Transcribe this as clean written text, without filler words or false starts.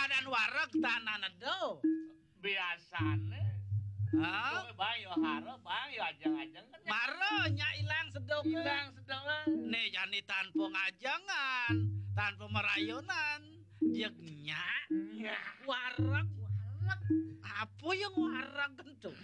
keadaan wareg tanah do. Biasane. Hah? Bang yo haro, bang yo ajang-ajang kan. Maro nya ilang sedok. Hilang sedang. Nih jani tanpa ngajangan, tanpa merayonan. Jegnya Ya. wareg. Apa yang wareg gitu?